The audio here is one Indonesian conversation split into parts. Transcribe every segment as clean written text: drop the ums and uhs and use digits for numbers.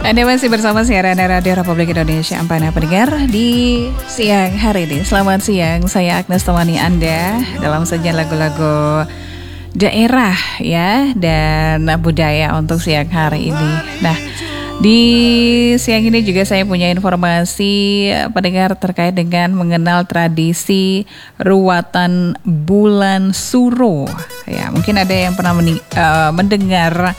Anda masih bersama siaran Radio Republik Indonesia Ampana pendengar di siang hari ini. Selamat siang, saya Agnes temani Anda dalam sajian lagu-lagu daerah ya dan budaya untuk siang hari ini. Nah, di siang ini juga saya punya informasi pendengar terkait dengan mengenal tradisi ruatan bulan suro. Ya, mungkin ada yang pernah mendengar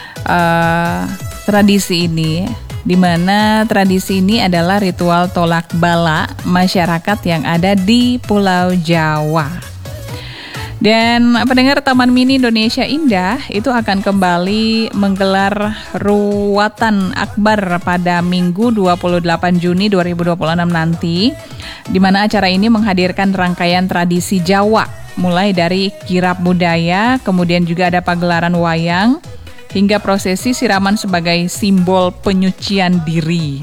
tradisi ini, di mana tradisi ini adalah ritual tolak bala masyarakat yang ada di Pulau Jawa. Dan pendengar, Taman Mini Indonesia Indah itu akan kembali menggelar ruatan akbar pada Minggu 28 Juni 2026 nanti, di mana acara ini menghadirkan rangkaian tradisi Jawa, mulai dari kirab budaya, kemudian juga ada pagelaran wayang, hingga prosesi siraman sebagai simbol penyucian diri.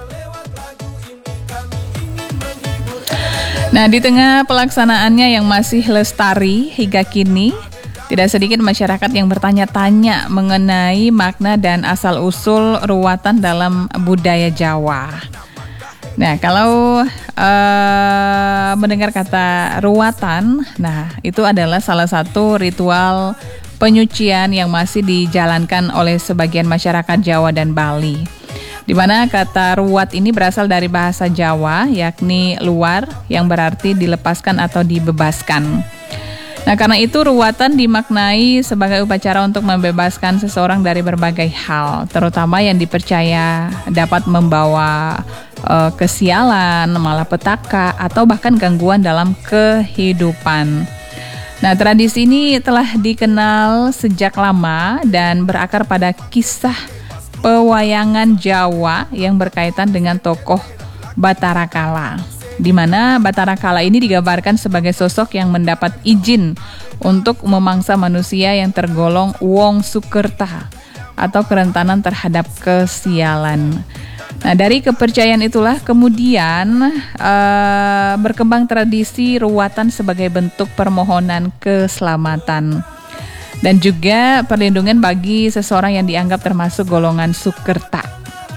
Nah, di tengah pelaksanaannya yang masih lestari hingga kini, tidak sedikit masyarakat yang bertanya-tanya mengenai makna dan asal-usul ruatan dalam budaya Jawa. Nah, kalau mendengar kata ruatan, nah itu adalah salah satu ritual penyucian yang masih dijalankan oleh sebagian masyarakat Jawa dan Bali. Di mana kata ruat ini berasal dari bahasa Jawa, yakni luar, yang berarti dilepaskan atau dibebaskan. Nah, karena itu ruatan dimaknai sebagai upacara untuk membebaskan seseorang dari berbagai hal, terutama yang dipercaya dapat membawa kesialan, malapetaka, atau bahkan gangguan dalam kehidupan. Nah, tradisi ini telah dikenal sejak lama dan berakar pada kisah pewayangan Jawa yang berkaitan dengan tokoh Batara Kala, di mana Batara Kala ini digambarkan sebagai sosok yang mendapat izin untuk memangsa manusia yang tergolong wong sukerta atau kerentanan terhadap kesialan. Nah, dari kepercayaan itulah kemudian berkembang tradisi ruatan sebagai bentuk permohonan keselamatan dan juga perlindungan bagi seseorang yang dianggap termasuk golongan sukerta.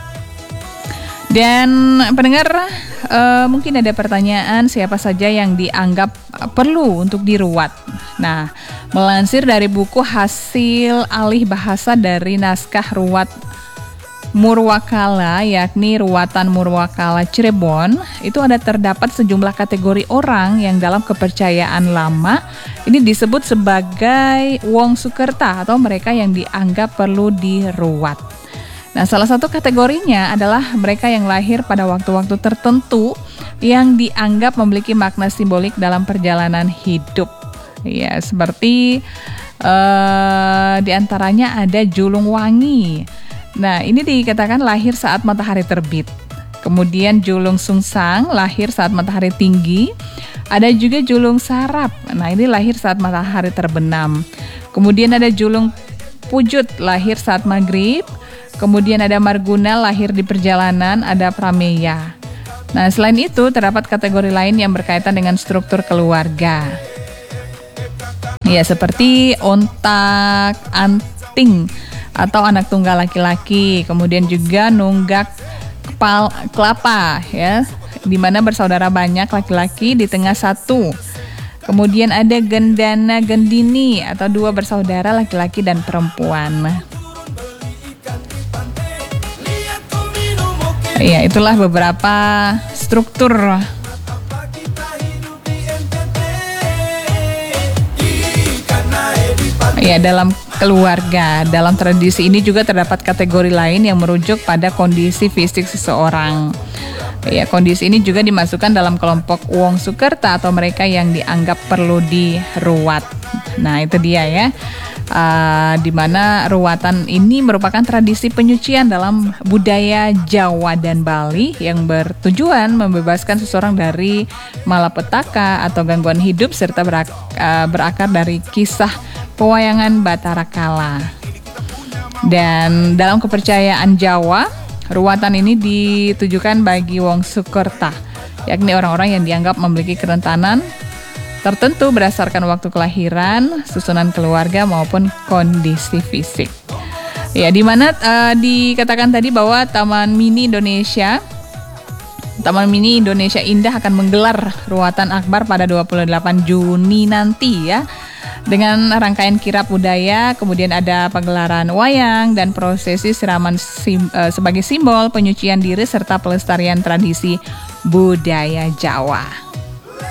Dan pendengar, mungkin ada pertanyaan siapa saja yang dianggap perlu untuk diruat. Nah, melansir dari buku hasil alih bahasa dari naskah ruat Murwakala, yakni Ruatan Murwakala Cirebon, itu ada terdapat sejumlah kategori orang yang dalam kepercayaan lama ini disebut sebagai wong sukerta atau mereka yang dianggap perlu diruat. Nah, salah satu kategorinya adalah mereka yang lahir pada waktu-waktu tertentu yang dianggap memiliki makna simbolik dalam perjalanan hidup. Ya, seperti diantaranya ada Julung Wangi. Nah, ini dikatakan lahir saat matahari terbit. Kemudian Julung Sungsang lahir saat matahari tinggi. Ada juga Julung Sarap. Nah, ini lahir saat matahari terbenam. Kemudian ada Julung Pujut lahir saat maghrib. Kemudian ada Marguna lahir di perjalanan. Ada Prameya. Nah, selain itu terdapat kategori lain yang berkaitan dengan struktur keluarga. Ya, seperti ontak anting atau anak tunggal laki-laki, kemudian juga nunggak kelapa ya, di mana bersaudara banyak laki-laki di tengah satu. Kemudian ada gendana gendini atau dua bersaudara laki-laki dan perempuan. Ya, itulah beberapa struktur ya dalam keluarga. Dalam tradisi ini juga terdapat kategori lain yang merujuk pada kondisi fisik seseorang. Ya, kondisi ini juga dimasukkan dalam kelompok wong sukerta atau mereka yang dianggap perlu diruat. Nah, itu dia ya. Di mana ruatan ini merupakan tradisi penyucian dalam budaya Jawa dan Bali yang bertujuan membebaskan seseorang dari malapetaka atau gangguan hidup serta berakar dari kisah pewayangan Batara Kala. Dan dalam kepercayaan Jawa, ruatan ini ditujukan bagi wong sukerta, yakni orang-orang yang dianggap memiliki kerentanan tertentu berdasarkan waktu kelahiran, susunan keluarga maupun kondisi fisik. Ya, di mana dikatakan tadi bahwa Taman Mini Indonesia Indah akan menggelar ruatan akbar pada 28 Juni nanti ya. Dengan rangkaian kirap budaya, kemudian ada pagelaran wayang dan prosesi siraman sebagai simbol penyucian diri serta pelestarian tradisi budaya Jawa.